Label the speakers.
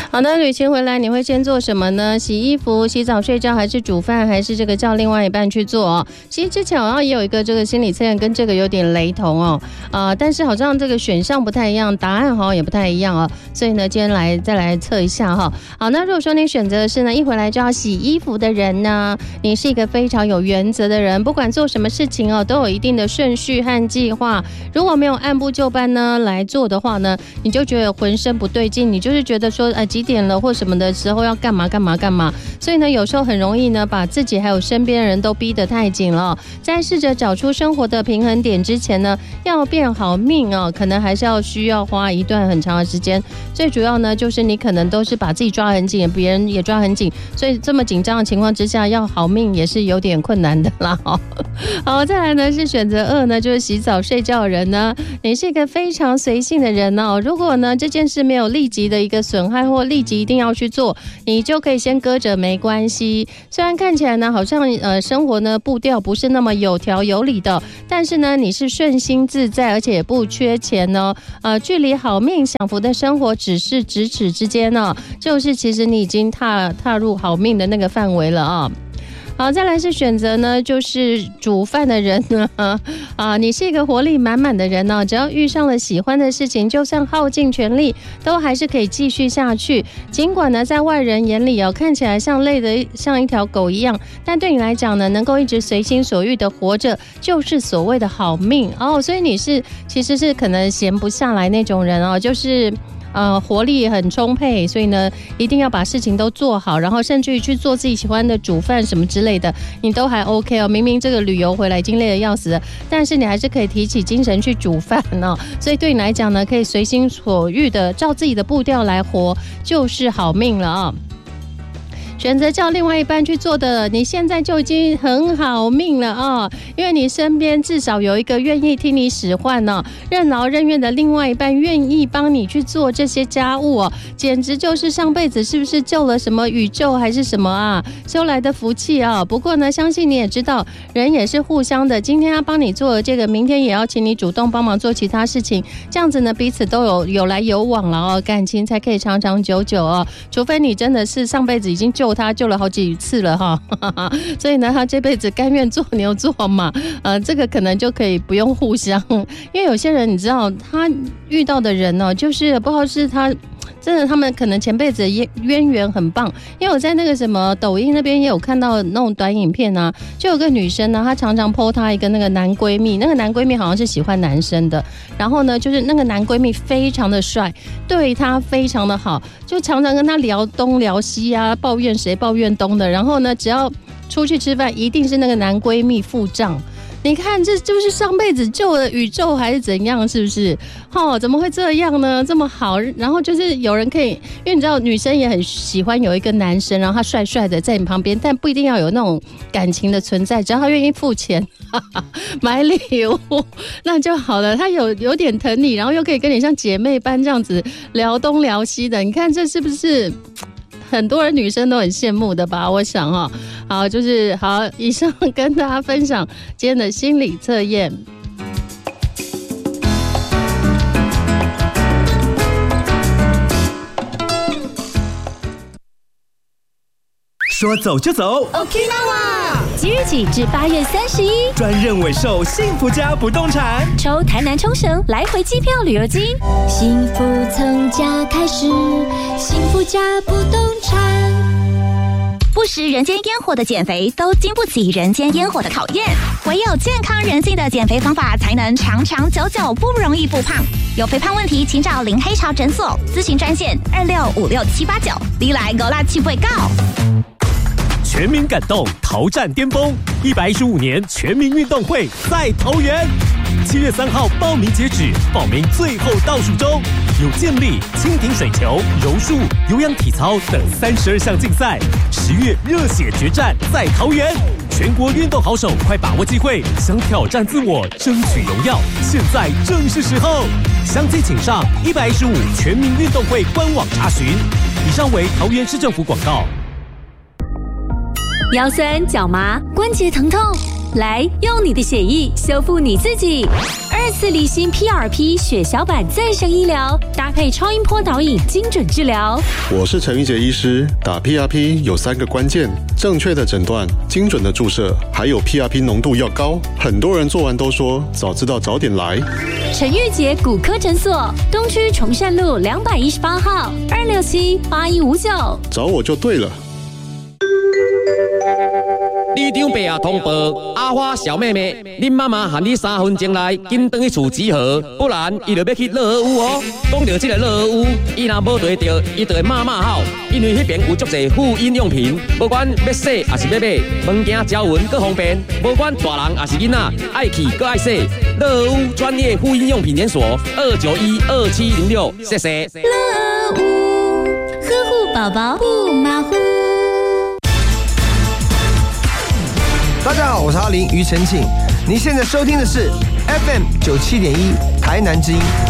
Speaker 1: 好的，旅行回来你会先做什么呢？洗衣服、洗澡、睡觉，还是煮饭，还是这个叫另外一半去做哦？其实之前好像也有一个这个心理测验跟这个有点雷同哦，但是好像这个选项不太一样，答案好像也不太一样哦，所以呢，今天再来测一下哈。好，那如果说你选择的是呢，一回来就要洗衣服的人呢，你是一个非常有原则的人，不管做什么事情哦，都有一定的顺序和计划。如果没有按部就班呢来做的话呢，你就觉得浑身不对劲，你就是觉得说几点了或什么的时候要干嘛，所以呢有时候很容易呢把自己还有身边的人都逼得太紧了。在试着找出生活的平衡点之前呢，要变好命哦，可能还是需要花一段很长的时间。最主要呢就是你可能都是把自己抓很紧，别人也抓很紧，所以这么紧张的情况之下要好命也是有点困难的啦。好，再来呢是选择2呢，就是洗澡睡觉的人呢，你是一个非常随性的人哦。如果呢这件事没有立即的一个损害或立即一定要去做，你就可以先搁着没关系。虽然看起来呢好像生活呢步调不是那么有条有理的，但是呢你是顺心自在，而且也不缺钱哦。距离好命享福的生活只是咫尺之间哦，就是其实你已经踏入好命的那个范围了啊。好，再来是选择呢，就是煮饭的人呢，你是一个活力满满的人呢，只要遇上了喜欢的事情，就算耗尽全力，都还是可以继续下去。尽管呢，在外人眼里看起来像累得像一条狗一样，但对你来讲呢，能够一直随心所欲的活着，就是所谓的好命哦。所以你其实是可能闲不下来那种人哦，就是活力很充沛，所以呢一定要把事情都做好，然后甚至于去做自己喜欢的煮饭什么之类的，你都还 OK 哦。明明这个旅游回来已经累得要死了，但是你还是可以提起精神去煮饭哦。所以对你来讲呢，可以随心所欲的照自己的步调来活，就是好命了啊。选择叫另外一半去做的，你现在就已经很好命了啊！因为你身边至少有一个愿意听你使唤呢，任劳任怨的另外一半，愿意帮你去做这些家务哦，简直就是上辈子是不是救了什么宇宙还是什么啊，修来的福气啊！不过呢，相信你也知道，人也是互相的，今天要帮你做这个，明天也要请你主动帮忙做其他事情，这样子呢，彼此都有来有往了哦，感情才可以长长久久哦。除非你真的是上辈子已经救他救了好几次了哈，所以呢，他这辈子甘愿做牛做马，这个可能就可以不用互相，因为有些人你知道，他遇到的人呢，就是不知道是他。真的，他们可能前辈子的渊源很棒，因为我在那个什么抖音那边也有看到那种短影片啊，就有个女生呢，她常常 po 她一个那个男闺蜜，那个男闺蜜好像是喜欢男生的，然后呢，就是那个男闺蜜非常的帅，对她非常的好，就常常跟她聊东聊西啊，抱怨谁抱怨东的，然后呢，只要出去吃饭，一定是那个男闺蜜付账。你看，这就是上辈子救了宇宙还是怎样，是不是？怎么会这样呢？这么好，然后就是有人可以，因为你知道女生也很喜欢有一个男生，然后他帅帅的在你旁边，但不一定要有那种感情的存在，只要他愿意付钱买礼物那就好了。他有点疼你，然后又可以跟你像姐妹般这样子聊东聊西的，你看这是不是？很多人女生都很羡慕的吧，我想好，就是好，以上跟大家分享今天的心理测验。
Speaker 2: 说走就走
Speaker 3: ，Okinawa。即日起至8月31，
Speaker 2: 专任委售幸福家不动产，
Speaker 3: 抽台南冲绳来回机票旅游金，幸福从家开始，幸福家不动产。不食人间烟火的减肥，都经不起人间烟火的考验。唯有健康人性的减肥方法，才能长长久久不容易复胖。有肥胖问题，请找林黑潮诊所咨询专线2656-789，你来勾拉去被告。
Speaker 2: 全民感动，桃战巅峰，115年全民运动会在桃园，7月3号报名截止，报名最后倒数中，有健力、蜻蜓水球、柔术、有氧体操等32项竞赛，10月热血决战在桃园，全国运动好手快把握机会，想挑战自我，争取荣耀，现在正是时候。详情请上115全民运动会官网查询。以上为桃园市政府广告。
Speaker 3: 腰酸、脚麻、关节疼痛， 来，用你的血液修复你自己。2次离心 PRP 血小板再生医疗，搭配超音波导引，精准治疗。
Speaker 4: 我是陈玉杰医师，打 PRP 有3个关键：正确的诊断、精准的注射，还有 PRP 浓度要高。很多人做完都说早知道早点来。
Speaker 3: 陈玉杰骨科诊所，东区崇善路218号，2678159，
Speaker 4: 找我就对了。
Speaker 5: 里长伯啊，通报阿花小妹妹，恁妈妈喊你3分钟内紧回去厝集合，不然伊就要去乐屋哦。讲到这个乐屋，伊若无对到，伊就会骂好，因为迄边有足侪妇婴用品，不管要洗还是要买，物件交运各方便，不管大人还是囡仔，爱去各爱洗。乐屋专业妇婴用品连锁，2912706，谢谢。
Speaker 3: 乐屋呵护宝宝不马虎。
Speaker 6: 大家好，我是阿林庾澄庆，您现在收听的是 FM 97.1台南之音。